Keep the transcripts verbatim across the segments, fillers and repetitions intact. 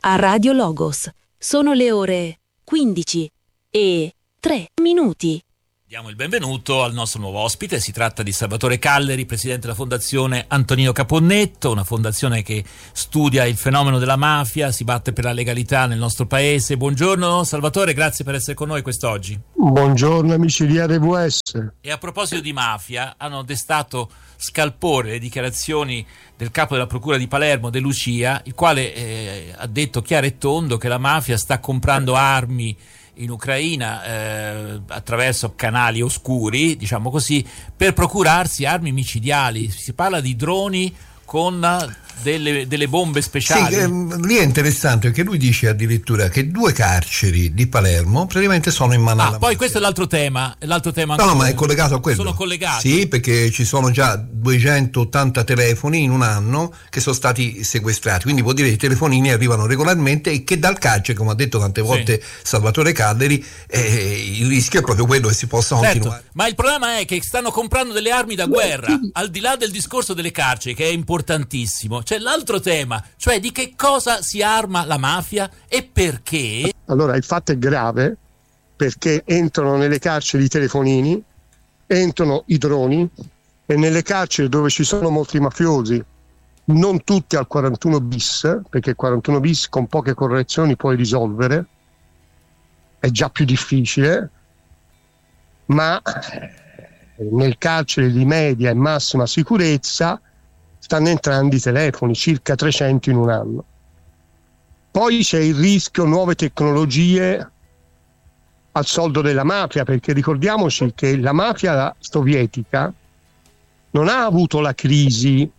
a Radio Logos. Sono le ore quindici e tre minuti. Diamo il benvenuto al nostro nuovo ospite. Si tratta di Salvatore Calleri, presidente della Fondazione Antonino Caponnetto, una fondazione che studia il fenomeno della mafia, si batte per la legalità nel nostro paese. Buongiorno Salvatore, grazie per essere con noi quest'oggi. Buongiorno amici di R W S. E a proposito di mafia, hanno destato scalpore le dichiarazioni del capo della procura di Palermo, De Lucia, il quale eh, ha detto chiaro e tondo che la mafia sta comprando armi in Ucraina eh, attraverso canali oscuri, diciamo così, per procurarsi armi micidiali. Si parla di droni con delle, delle bombe speciali. Sì, ehm, lì è interessante perché lui dice addirittura che due carceri di Palermo praticamente sono in mano ah, alla poi mafia. Questo è l'altro tema, l'altro tema no, no, ma è collegato a quello. Sono collegati. Sì, perché ci sono già duecentottanta telefoni in un anno che sono stati sequestrati, quindi vuol dire che i telefonini arrivano regolarmente e che dal carcere, come ha detto tante volte sì. Salvatore Calleri, eh, il rischio è proprio quello che si possa certo, continuare. Ma il problema è che stanno comprando delle armi da guerra, al di là del discorso delle carceri, che è importantissimo. C'è l'altro tema, cioè di che cosa si arma la mafia e perché. Allora, il fatto è grave perché entrano nelle carceri i telefonini, entrano i droni e nelle carceri dove ci sono molti mafiosi, non tutti al quarantuno bis, perché il quarantuno bis con poche correzioni puoi risolvere, è già più difficile, ma nel carcere di media e massima sicurezza stanno entrando i telefoni, circa trecento in un anno. Poi c'è il rischio nuove tecnologie al soldo della mafia, perché ricordiamoci che la mafia sovietica non ha avuto la crisi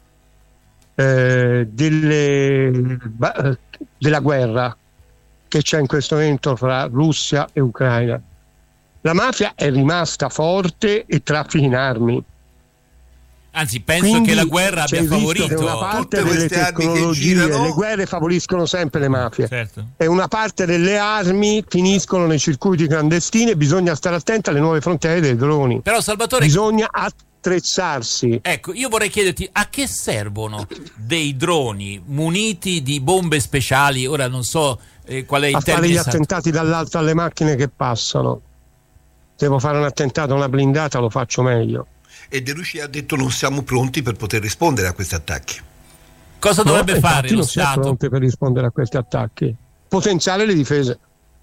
eh, delle, della guerra che c'è in questo momento fra Russia e Ucraina. La mafia è rimasta forte e traffica in armi. Anzi, penso Quindi che la guerra abbia favorito che una parte delle tecnologie, le guerre favoriscono sempre le mafie, certo. E una parte delle armi finiscono nei circuiti clandestini e bisogna stare attenti alle nuove frontiere dei droni. Però Salvatore, bisogna attrezzarsi. Ecco, io vorrei chiederti a che servono dei droni muniti di bombe speciali? Ora non so eh, qual è il a termine fare gli esatto. attentati dall'alto alle macchine che passano. Devo fare un attentato a una blindata, lo faccio meglio. E De Lucia ha detto non siamo pronti per poter rispondere a questi attacchi. Cosa no, dovrebbe fare lo non Stato? siamo pronti per rispondere a questi attacchi. Potenziare le difese.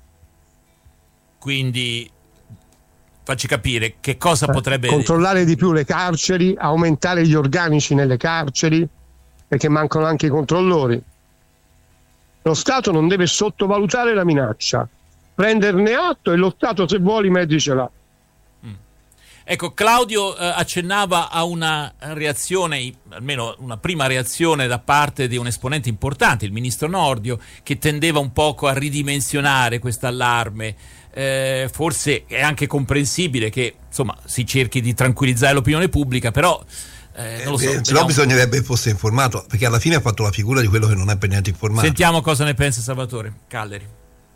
Quindi facci capire che cosa eh, potrebbe controllare di più le carceri, aumentare gli organici nelle carceri, perché mancano anche i controllori. Lo Stato non deve sottovalutare la minaccia, prenderne atto, e lo Stato, se vuole, i mezzi ce l'ha. Ecco, Claudio eh, accennava a una reazione, almeno una prima reazione da parte di un esponente importante, il ministro Nordio, che tendeva un poco a ridimensionare questo allarme. Eh, forse è anche comprensibile che insomma si cerchi di tranquillizzare l'opinione pubblica, però eh, non lo so. Eh, se no bisognerebbe che fosse informato, perché alla fine ha fatto la figura di quello che non è per niente informato. Sentiamo cosa ne pensa Salvatore Calleri.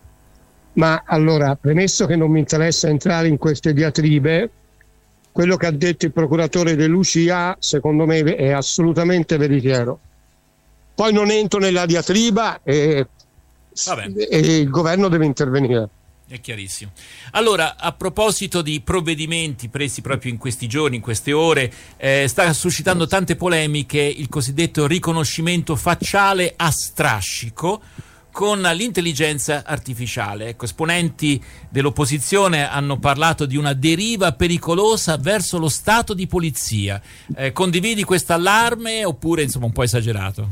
Ma allora, premesso che non mi interessa entrare in queste diatribe, quello che ha detto il procuratore De Lucia secondo me è assolutamente veritiero. Poi non entro nella diatriba e, e il governo deve intervenire. È chiarissimo. Allora, a proposito di provvedimenti presi proprio in questi giorni, in queste ore, eh, sta suscitando tante polemiche il cosiddetto riconoscimento facciale a strascico con l'intelligenza artificiale. Ecco, esponenti dell'opposizione hanno parlato di una deriva pericolosa verso lo stato di polizia. Eh, condividi questo allarme oppure insomma un po' esagerato?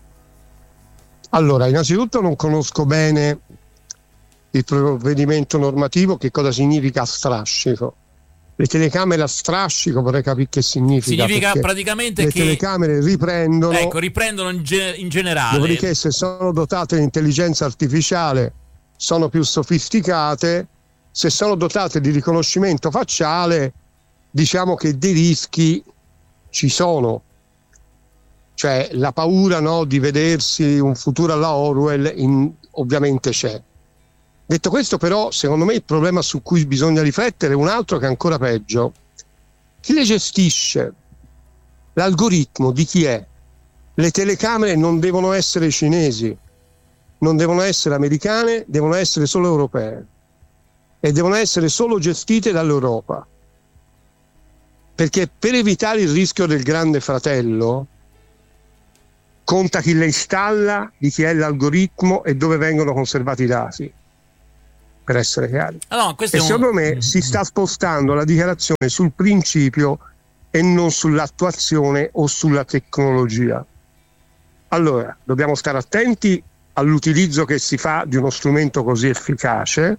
Allora, innanzitutto non conosco bene il provvedimento normativo, che cosa significa strascico. Le telecamere a strascico vorrei capire che significa. Significa praticamente le che le telecamere riprendono, ecco, riprendono in, ge- in generale. Dopodiché, se sono dotate di intelligenza artificiale, sono più sofisticate. Se sono dotate di riconoscimento facciale, diciamo che dei rischi ci sono. Cioè la paura, no, di vedersi un futuro alla Orwell in, ovviamente c'è. Detto questo, però, secondo me il problema su cui bisogna riflettere è un altro, che è ancora peggio. Chi le gestisce? L'algoritmo di chi è? Le telecamere non devono essere cinesi, non devono essere americane, devono essere solo europee e devono essere solo gestite dall'Europa, perché per evitare il rischio del grande fratello conta chi le installa, di chi è l'algoritmo e dove vengono conservati i dati, per essere chiari. Ah, no, e secondo un... me si sta spostando la dichiarazione sul principio e non sull'attuazione o sulla tecnologia. Allora, dobbiamo stare attenti all'utilizzo che si fa di uno strumento così efficace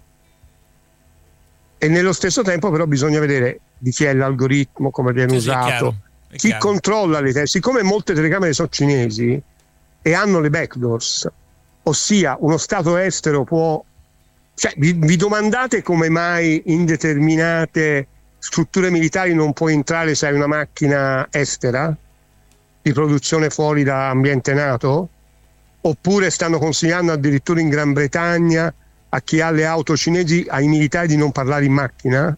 e nello stesso tempo però bisogna vedere di chi è l'algoritmo, come viene sì, usato, sì, è chiaro, è chi chiaro. controlla le telecamere. Siccome molte telecamere sono cinesi e hanno le backdoors, ossia uno stato estero può, cioè vi, vi domandate come mai in determinate strutture militari non può entrare se hai una macchina estera di produzione fuori da ambiente NATO? Oppure stanno consigliando addirittura in Gran Bretagna a chi ha le auto cinesi, ai militari, di non parlare in macchina?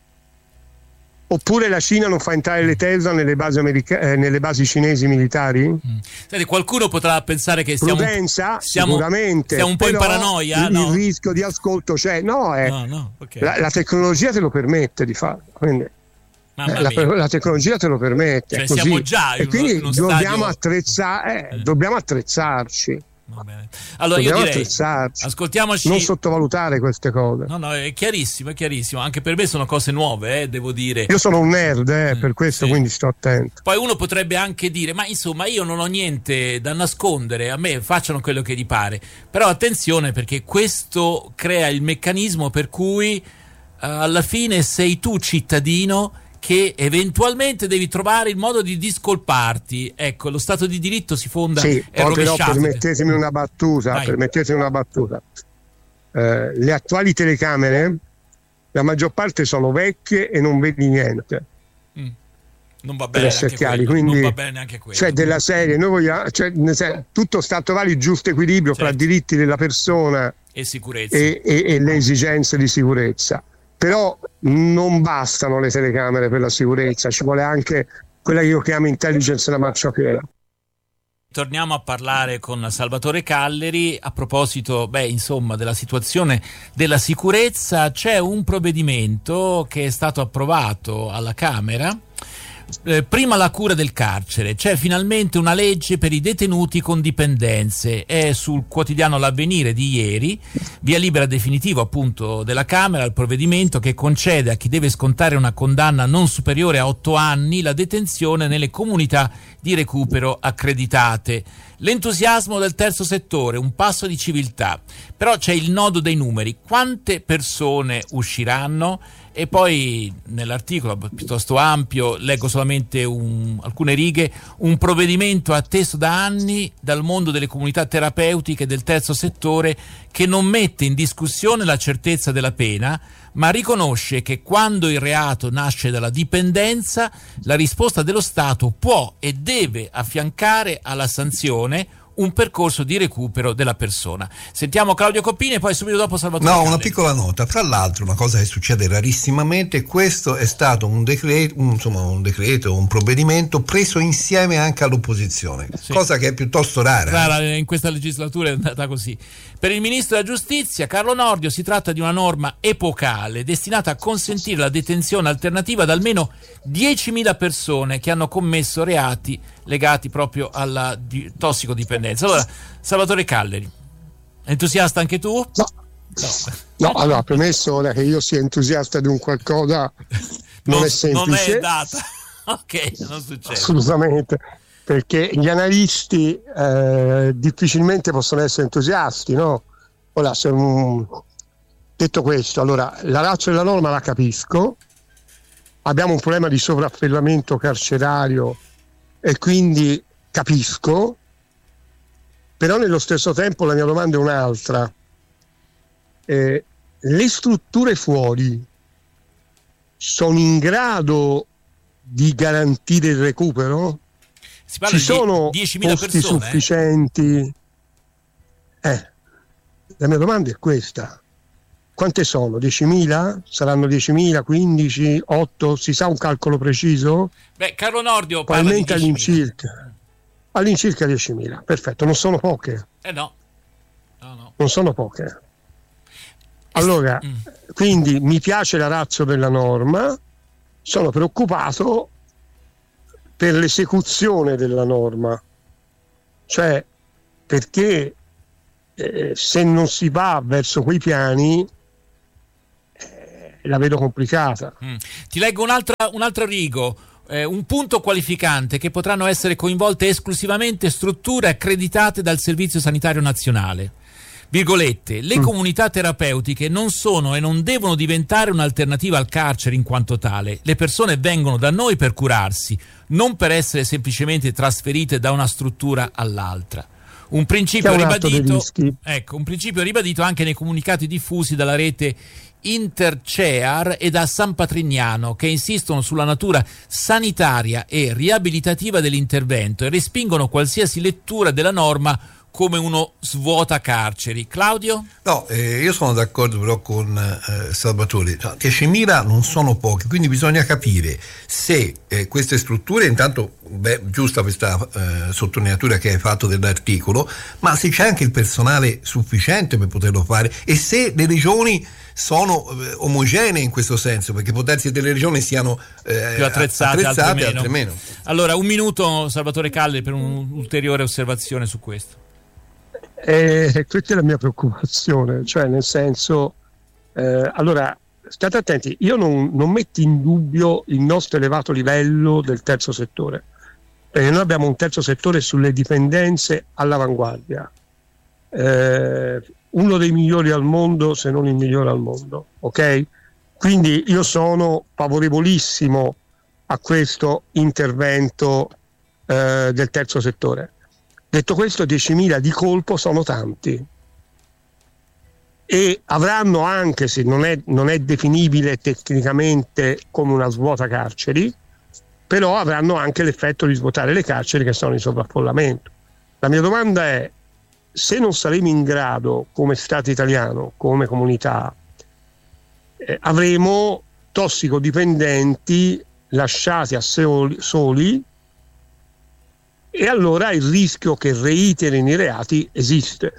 Oppure la Cina non fa entrare le Tesla nelle basi, america- eh, nelle basi cinesi militari? Mm. Senti, qualcuno potrà pensare che siamo, Prudenza, siamo, sicuramente, siamo un po' in paranoia. Il, no? il rischio di ascolto c'è. No, è, no, no okay. la, la tecnologia te lo permette di farlo. Quindi, eh, la, la tecnologia te lo permette. Cioè, così. siamo già in e quindi uno dobbiamo, stadio... attrezzare, eh, eh. dobbiamo attrezzarci. Va bene. Allora dobbiamo io direi, attrezzarci. ascoltiamoci. Non sottovalutare queste cose. No, no, è chiarissimo, è chiarissimo. Anche per me sono cose nuove, eh, devo dire. Io sono un nerd, eh, per questo, sì. Quindi sto attento. Poi uno potrebbe anche dire, ma insomma io non ho niente da nascondere, a me facciano quello che gli pare. Però attenzione, perché questo crea il meccanismo per cui uh, alla fine sei tu cittadino che eventualmente devi trovare il modo di discolparti. Ecco, lo Stato di diritto si fonda sì, è poi però rovesciato. permettetemi una battuta, Vai. permettetemi una battuta. Eh, le attuali telecamere, la maggior parte sono vecchie e non vedi niente. Mm. Non va Per bene essere anche chiari, quello, quindi non va bene anche quello. cioè della serie, noi vogliamo, cioè, tutto sta a trovare il giusto equilibrio certo. tra diritti della persona e sicurezza e, e, e le esigenze di sicurezza. Però non bastano le telecamere per la sicurezza, ci vuole anche quella che io chiamo intelligence della marciapiede. Torniamo a parlare con Salvatore Calleri a proposito, beh, insomma, della situazione della sicurezza. C'è un provvedimento che è stato approvato alla Camera. Eh, prima la cura del carcere, c'è finalmente una legge per i detenuti con dipendenze, è sul quotidiano L'Avvenire di ieri, via libera definitivo appunto della Camera il provvedimento che concede a chi deve scontare una condanna non superiore a otto anni la detenzione nelle comunità di recupero accreditate. L'entusiasmo del terzo settore, un passo di civiltà, però c'è il nodo dei numeri, quante persone usciranno? E poi nell'articolo piuttosto ampio leggo solamente un, alcune righe, un provvedimento atteso da anni dal mondo delle comunità terapeutiche del terzo settore che non mette in discussione la certezza della pena, ma riconosce che quando il reato nasce dalla dipendenza la risposta dello Stato può e deve affiancare alla sanzione un percorso di recupero della persona. Sentiamo Claudio Coppini e poi subito dopo Salvatore No, Calleri. una piccola nota. Fra l'altro, una cosa che succede rarissimamente, questo è stato un decreto, un, insomma, un decreto, un provvedimento preso insieme anche all'opposizione, sì. Cosa che è piuttosto rara. Rara in questa legislatura è andata così. Per il ministro della Giustizia, Carlo Nordio, si tratta di una norma epocale destinata a consentire la detenzione alternativa ad almeno diecimila persone che hanno commesso reati legati proprio alla di- tossicodipendenza. Allora, Salvatore Calleri, entusiasta anche tu? No, No, no allora, premesso ora che io sia entusiasta di un qualcosa non, non è semplice. Non è data. Ok, non succede. Assolutamente, perché gli analisti eh, difficilmente possono essere entusiasti, no? Ora, se un... detto questo, allora la razza della norma la capisco, abbiamo un problema di sovraffollamento carcerario e quindi capisco, però nello stesso tempo la mia domanda è un'altra. Eh, le strutture fuori sono in grado di garantire il recupero? Si parla Ci sono di diecimila posti persone, sufficienti? Eh? eh, la mia domanda è questa. Quante sono? diecimila? Saranno diecimila, quindici, otto? Si sa un calcolo preciso? Beh, Carlo Nordio parla di Probabilmente diecimila. all'incirca. All'incirca diecimila, perfetto, non sono poche. Eh no. No, no. Non sono poche. Allora, mm. quindi mi piace la ratio della norma, sono preoccupato per l'esecuzione della norma, cioè perché eh, se non si va verso quei piani eh, la vedo complicata. Mm. Ti leggo un'altra, un altro rigo. Eh, un punto qualificante: che potranno essere coinvolte esclusivamente strutture accreditate dal Servizio Sanitario Nazionale. Virgolette, le mm. comunità terapeutiche non sono e non devono diventare un'alternativa al carcere in quanto tale. Le persone vengono da noi per curarsi, non per essere semplicemente trasferite da una struttura all'altra. Un principio ribadito, ecco, un principio ribadito anche nei comunicati diffusi dalla rete Intercear e da San Patrignano, che insistono sulla natura sanitaria e riabilitativa dell'intervento e respingono qualsiasi lettura della norma come uno svuota carceri. Claudio? No, eh, io sono d'accordo però con eh, Salvatore. No, diecimila non sono pochi, quindi bisogna capire se eh, queste strutture, intanto beh, giusta questa eh, sottolineatura che hai fatto dell'articolo, ma se c'è anche il personale sufficiente per poterlo fare e se le regioni sono eh, omogenee in questo senso, perché può darsi che delle regioni siano eh, più attrezzate, attrezzate altre, meno. altre meno. Allora, un minuto Salvatore Cagliari per un'ulteriore osservazione su questo. Eh, questa è la mia preoccupazione, cioè nel senso, eh, allora state attenti, io non, non metto in dubbio il nostro elevato livello del terzo settore, perché noi abbiamo un terzo settore sulle dipendenze all'avanguardia, eh, uno dei migliori al mondo, se non il migliore al mondo, ok? Quindi io sono favorevolissimo a questo intervento eh, del terzo settore. Detto questo, diecimila di colpo sono tanti e avranno anche, se non è, non è definibile tecnicamente come una svuota carceri, però avranno anche l'effetto di svuotare le carceri che sono in sovraffollamento. La mia domanda è: se non saremo in grado, come Stato italiano, come comunità, eh, avremo tossicodipendenti lasciati a soli, soli e allora il rischio che reiterino i reati esiste.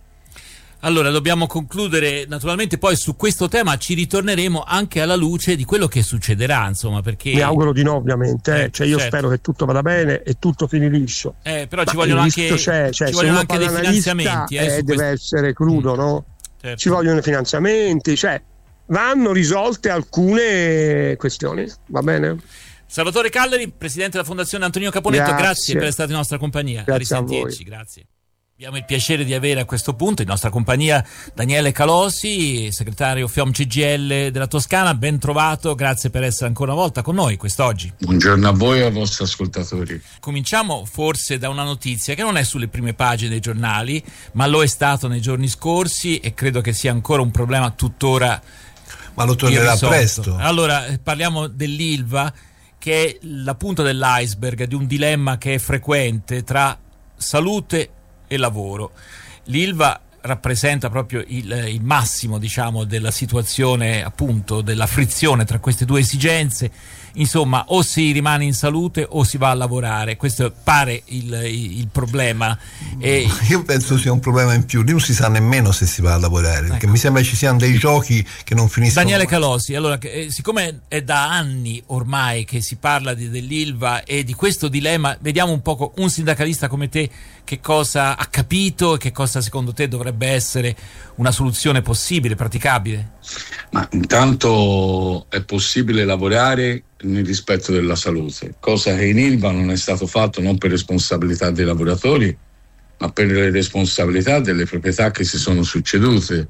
Allora dobbiamo concludere, naturalmente poi su questo tema ci ritorneremo anche alla luce di quello che succederà, insomma, perché mi auguro di no, ovviamente, eh, cioè io certo. spero che tutto vada bene e tutto fini liscio, eh, però ci vogliono anche, c'è, cioè, ci vogliono anche dei finanziamenti, eh, eh, deve questo... essere crudo, mm. no? Certo. Ci vogliono finanziamenti, cioè vanno risolte alcune questioni, va bene? Salvatore Cagliari, presidente della Fondazione Antonino Caponetto, grazie, grazie per essere stato in nostra compagnia. Grazie a risentirci, grazie. Abbiamo il piacere di avere a questo punto in nostra compagnia Daniele Calosi, segretario F I O M C G I L della Toscana. Ben trovato, grazie per essere ancora una volta con noi quest'oggi. Buongiorno a voi e ai vostri ascoltatori. Cominciamo forse da una notizia che non è sulle prime pagine dei giornali, ma lo è stato nei giorni scorsi e credo che sia ancora un problema tuttora ma lo tornerà irrisolto. Presto. Allora, parliamo dell'Ilva, che è la punta dell'iceberg di un dilemma che è frequente tra salute e lavoro. L'Ilva rappresenta proprio il, il massimo, diciamo, della situazione, appunto, della frizione tra queste due esigenze. Insomma, o si rimane in salute o si va a lavorare. Questo pare il, il, il problema. E... Io penso sia un problema in più. Non si sa nemmeno se si va a lavorare, ecco. Perché mi sembra ci siano dei giochi che non finiscono. Daniele Calosi, allora, eh, siccome è da anni ormai che si parla di, dell'Ilva e di questo dilemma, vediamo un po' un sindacalista come te che cosa ha capito e che cosa secondo te dovrebbe essere una soluzione possibile, praticabile. Ma intanto è possibile lavorare nel rispetto della salute, cosa che in Ilva non è stato fatto, non per responsabilità dei lavoratori ma per le responsabilità delle proprietà che si sono succedute,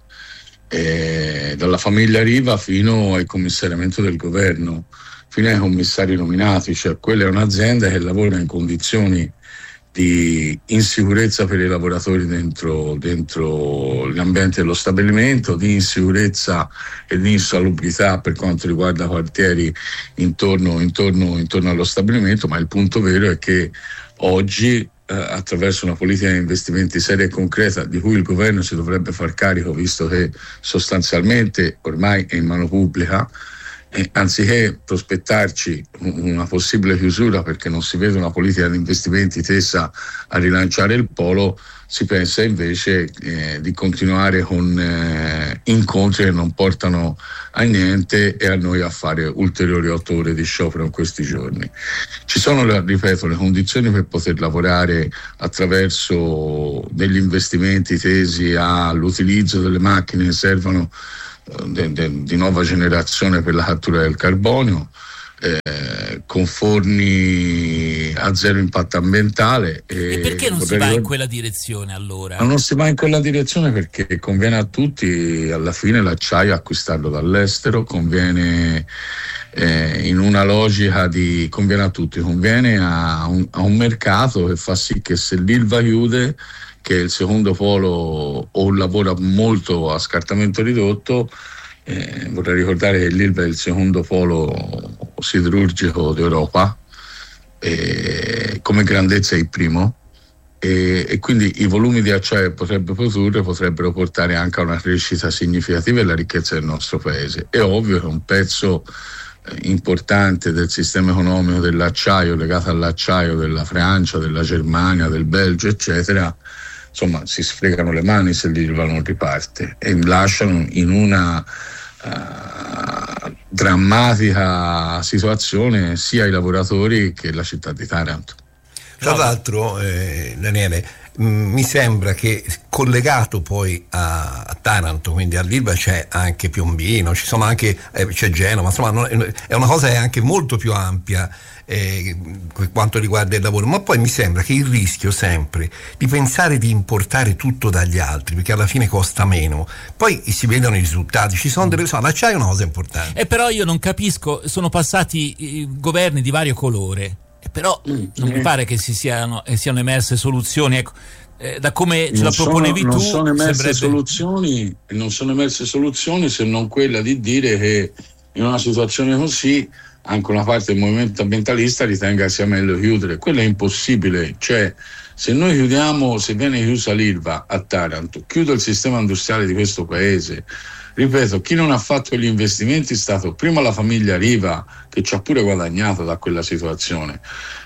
eh, dalla famiglia Riva fino al commissariamento del governo, fino ai commissari nominati. Cioè quella è un'azienda che lavora in condizioni di insicurezza per i lavoratori dentro, dentro gli ambienti dello stabilimento, di insicurezza e di insalubrità per quanto riguarda quartieri intorno, intorno, intorno allo stabilimento, ma il punto vero è che oggi eh, attraverso una politica di investimenti seria e concreta di cui il governo si dovrebbe far carico, visto che sostanzialmente ormai è in mano pubblica, eh, anziché prospettarci una possibile chiusura perché non si vede una politica di investimenti tesa a rilanciare il polo, si pensa invece eh, di continuare con eh, incontri che non portano a niente e a noi a fare ulteriori otto ore di sciopero in questi giorni. Ci sono, ripeto, le condizioni per poter lavorare attraverso degli investimenti tesi all'utilizzo delle macchine che servono de, de, di nuova generazione per la cattura del carbonio, Eh, con forni a zero impatto ambientale. E, e perché non si va in quella direzione allora? Ma non si va in quella direzione perché conviene a tutti alla fine l'acciaio acquistarlo dall'estero, conviene eh, in una logica di conviene a tutti, conviene a un, a un mercato che fa sì che se l'Ilva chiude, che è il secondo polo o lavora molto a scartamento ridotto. Eh, vorrei ricordare che l'Ilva è il secondo polo siderurgico d'Europa, eh, come grandezza è il primo, e, e quindi i volumi di acciaio che potrebbe produrre potrebbero portare anche a una crescita significativa della ricchezza del nostro paese. È ovvio che un pezzo eh, importante del sistema economico dell'acciaio, legato all'acciaio della Francia, della Germania, del Belgio, eccetera, insomma si sfregano le mani se l'Ilva non riparte e lasciano in una uh, drammatica situazione sia i lavoratori che la città di Taranto. Tra l'altro, eh, Daniele, mh, mi sembra che collegato poi a, a Taranto, quindi all'Ilva, c'è anche Piombino, ci sono anche eh, c'è Genova, insomma non, è una cosa anche molto più ampia eh, per quanto riguarda il lavoro, ma poi mi sembra che il rischio sempre di pensare di importare tutto dagli altri, perché alla fine costa meno, poi si vedono i risultati, ci sono delle so, l'acciaio è una cosa importante. E però io non capisco, sono passati i governi di vario colore, però non mi pare che si siano, eh, siano emerse soluzioni, ecco, eh, da come ce la proponevi sono, tu. Non sono emerse sembrerebbe... soluzioni, non sono emerse soluzioni se non quella di dire che in una situazione così anche una parte del movimento ambientalista ritenga sia meglio chiudere. Quello è impossibile, cioè se noi chiudiamo, se viene chiusa l'Ilva a Taranto, chiudo il sistema industriale di questo paese. Ripeto, chi non ha fatto gli investimenti è stato prima la famiglia Riva, che ci ha pure guadagnato da quella situazione,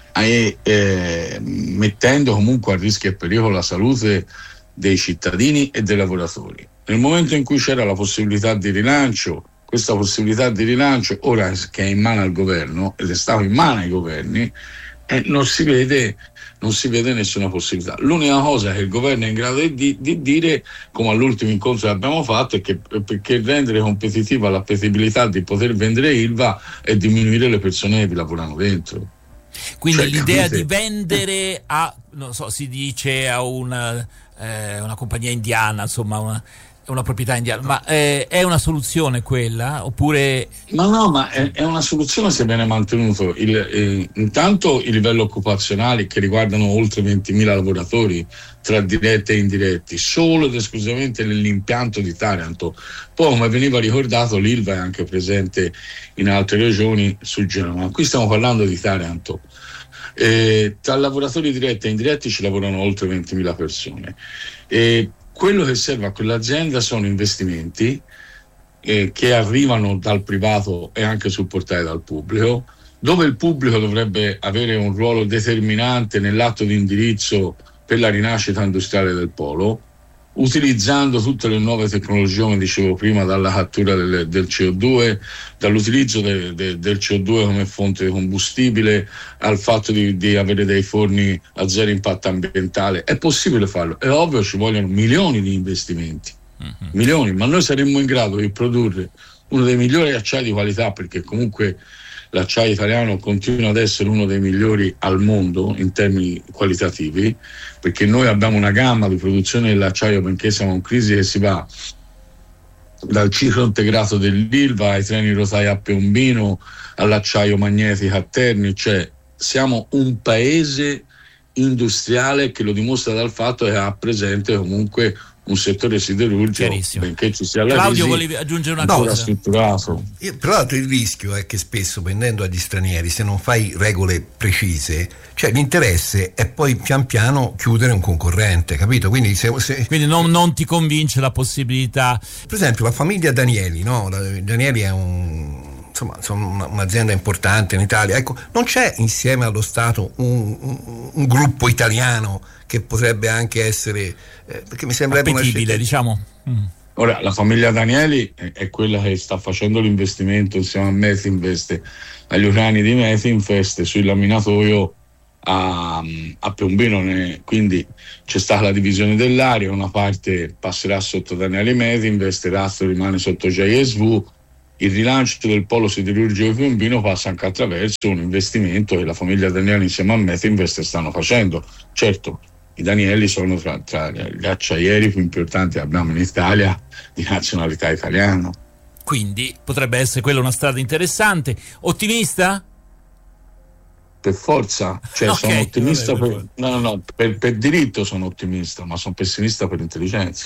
e, eh, mettendo comunque a rischio e pericolo la salute dei cittadini e dei lavoratori. Nel momento in cui c'era la possibilità di rilancio, questa possibilità di rilancio, ora che è in mano al governo, ed è stato in mano ai governi, eh, non si vede non si vede nessuna possibilità. L'unica cosa che il governo è in grado di, di dire, come all'ultimo incontro che abbiamo fatto, è che perché rendere competitiva l'appetibilità di poter vendere Ilva e diminuire le persone che vi lavorano dentro. Quindi cioè, l'idea capite? di vendere a, non so, si dice a una, eh, una compagnia indiana, insomma una, una proprietà indiana, ma eh, è una soluzione quella oppure? Ma no, ma è, è una soluzione se viene mantenuto il, eh, intanto i livelli occupazionali che riguardano oltre ventimila lavoratori tra diretti e indiretti solo ed esclusivamente nell'impianto di Taranto. Poi, come veniva ricordato, l'Ilva è anche presente in altre regioni sul Genova. Qui stiamo parlando di Taranto. Eh, tra lavoratori diretti e indiretti ci lavorano oltre ventimila persone. Eh, Quello che serve a quell'azienda sono investimenti eh, che arrivano dal privato e anche supportati dal pubblico, dove il pubblico dovrebbe avere un ruolo determinante nell'atto di indirizzo per la rinascita industriale del polo, utilizzando tutte le nuove tecnologie, come dicevo prima, dalla cattura del, del C O due, dall'utilizzo de, de, del C O due come fonte di combustibile, al fatto di, di avere dei forni a zero impatto ambientale. È possibile farlo, è ovvio, ci vogliono milioni di investimenti, mm-hmm. milioni, ma noi saremmo in grado di produrre uno dei migliori acciai di qualità, perché comunque l'acciaio italiano continua ad essere uno dei migliori al mondo in termini qualitativi, perché noi abbiamo una gamma di produzione dell'acciaio, benché siamo in crisi, che si va dal ciclo integrato dell'Ilva ai treni rotai a Piombino all'acciaio magnetico a Terni, cioè siamo un paese industriale che lo dimostra dal fatto che ha presente comunque un settore siderurgico, benché ci sia la Claudio, crisi, volevi aggiungere una no, cosa? strutturato. Io, tra l'altro il rischio è che spesso vendendo agli stranieri, se non fai regole precise, cioè l'interesse è poi pian piano chiudere un concorrente, capito? Quindi, se, se... Quindi non, non ti convince la possibilità. Per esempio la famiglia Danieli, no? Danieli è un insomma sono un'azienda importante in Italia. Ecco, non c'è insieme allo Stato un, un, un gruppo italiano che potrebbe anche essere, eh, perché mi sembrerebbe appetibile, diciamo. Mm. Ora, la famiglia Danieli è, è quella che sta facendo l'investimento insieme a Metinvest, agli ucraini di Metinvest, sul laminatoio a, a Piombino, ne, quindi c'è stata la divisione dell'area, una parte passerà sotto Danieli Metinvest, il resto rimane sotto J S V. Il rilancio del polo siderurgico di Piombino passa anche attraverso un investimento che la famiglia Danieli insieme a Metinvest stanno facendo. Certo, i Danieli sono tra, tra gli acciaieri più importanti che abbiamo in Italia di nazionalità italiana. Quindi potrebbe essere quella una strada interessante. Ottimista? Per forza, cioè okay, sono ottimista vabbè, per, no, no, no, per, per diritto sono ottimista, ma sono pessimista per intelligenza.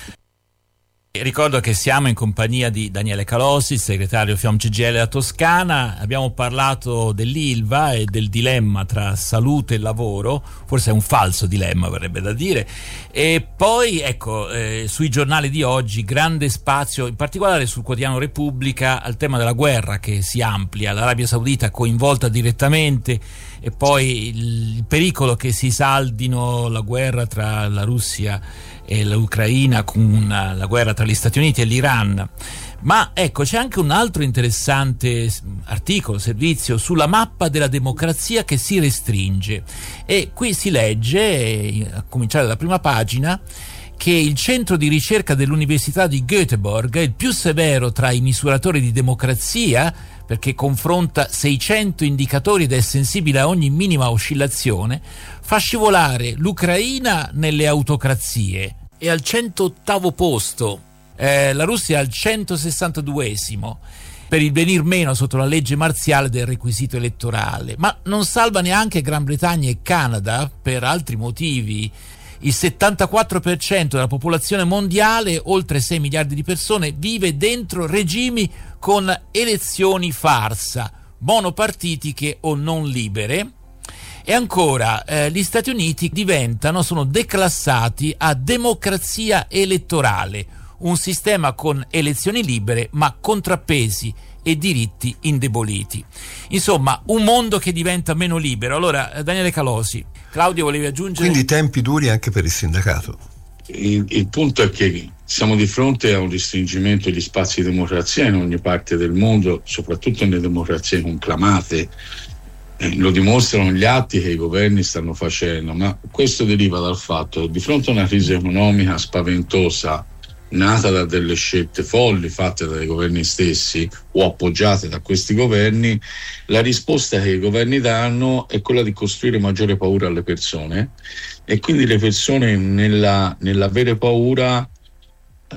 Ricordo che siamo in compagnia di Daniele Calosi, segretario F I O M C G I L della Toscana. Abbiamo parlato dell'Ilva e del dilemma tra salute e lavoro, forse è un falso dilemma, verrebbe da dire. E poi ecco, eh, sui giornali di oggi grande spazio, in particolare sul quotidiano Repubblica, al tema della guerra che si amplia, l'Arabia Saudita coinvolta direttamente, e poi il, il pericolo che si saldino la guerra tra la Russia e l'Ucraina con una, la guerra tra gli Stati Uniti e l'Iran. Ma ecco, c'è anche un altro interessante articolo, servizio, sulla mappa della democrazia che si restringe, e qui si legge, a cominciare dalla prima pagina, che il centro di ricerca dell'Università di Göteborg è il più severo tra i misuratori di democrazia, perché confronta seicento indicatori ed è sensibile a ogni minima oscillazione, fa scivolare l'Ucraina nelle autocrazie. E al centottavo posto, eh, la Russia è al centosessantaduesimo, per il venir meno sotto la legge marziale del requisito elettorale. Ma non salva neanche Gran Bretagna e Canada per altri motivi. Il settantaquattro per cento della popolazione mondiale, oltre sei miliardi di persone, vive dentro regimi con elezioni farsa, monopartitiche o non libere. E ancora, eh, gli Stati Uniti diventano, sono declassati a democrazia elettorale, un sistema con elezioni libere ma contrappesi e diritti indeboliti. Insomma, un mondo che diventa meno libero. Allora, Daniele Calosi, Claudio, volevi aggiungere? Quindi tempi duri anche per il sindacato. Il, il punto è che siamo di fronte a un restringimento degli spazi di democrazia in ogni parte del mondo, soprattutto nelle democrazie conclamate. Eh, lo dimostrano gli atti che i governi stanno facendo, ma questo deriva dal fatto che di fronte a una crisi economica spaventosa, nata da delle scelte folli fatte dai governi stessi o appoggiate da questi governi, la risposta che i governi danno è quella di costruire maggiore paura alle persone, e quindi le persone nella, nell'avere paura, eh,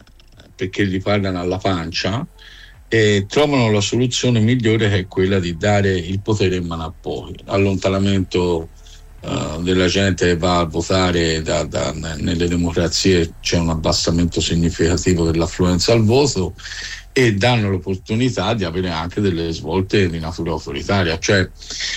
perché gli parlano alla pancia, e trovano la soluzione migliore, che è quella di dare il potere in mano a pochi, allontanamento Uh, della gente che va a votare da, da, nelle democrazie. C'è un abbassamento significativo dell'affluenza al voto, e danno l'opportunità di avere anche delle svolte di natura autoritaria. Cioè,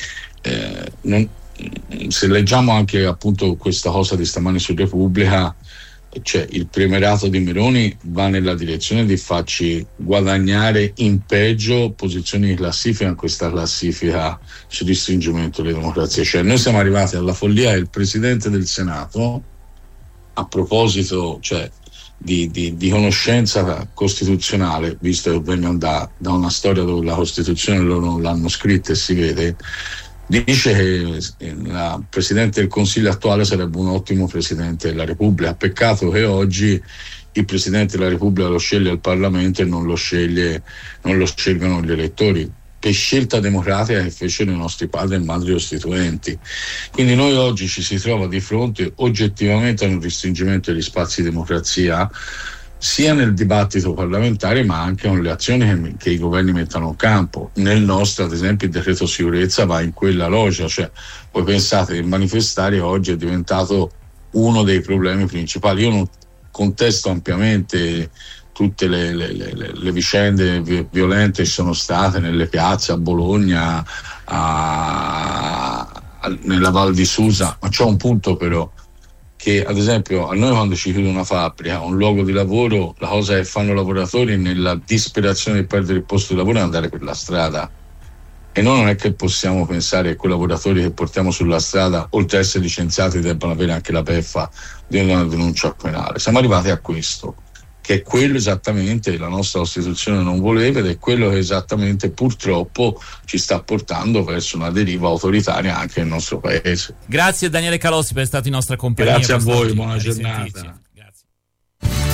eh, non, se leggiamo anche appunto questa cosa di stamani su Repubblica, cioè il premierato di Meloni va nella direzione di farci guadagnare in peggio posizioni di classifica in questa classifica sul restringimento delle democrazie. Cioè noi siamo arrivati alla follia che il Presidente del Senato, a proposito cioè, di, di, di conoscenza costituzionale, visto che vengono da, da una storia dove la Costituzione loro non l'hanno scritta e si vede, dice che il Presidente del Consiglio attuale sarebbe un ottimo Presidente della Repubblica. Peccato che oggi il Presidente della Repubblica lo sceglie il Parlamento e non lo sceglie, non lo scelgono gli elettori, per scelta democratica che fecero i nostri padri e madri costituenti. Quindi noi oggi ci si trova di fronte oggettivamente a un restringimento degli spazi di democrazia, sia nel dibattito parlamentare ma anche con le azioni che, che i governi mettono in campo. Nel nostro, ad esempio, il decreto sicurezza va in quella logica. Cioè, voi pensate che manifestare oggi è diventato uno dei problemi principali. Io non contesto ampiamente tutte le, le, le, le vicende violente che sono state nelle piazze a Bologna, a, a, nella Val di Susa, ma c'è un punto però. che ad esempio a noi quando ci chiude una fabbrica, un luogo di lavoro, la cosa che fanno i lavoratori nella disperazione di perdere il posto di lavoro è andare per la strada, e noi non è che possiamo pensare che quei lavoratori che portiamo sulla strada, oltre ad essere licenziati, debbano avere anche la beffa di una denuncia penale. Siamo arrivati a questo, che è quello esattamente la nostra Costituzione non voleva, ed è quello che esattamente purtroppo ci sta portando verso una deriva autoritaria anche nel nostro paese. Grazie Daniele Calossi per essere stato in nostra compagnia. Grazie a voi, buona giornata.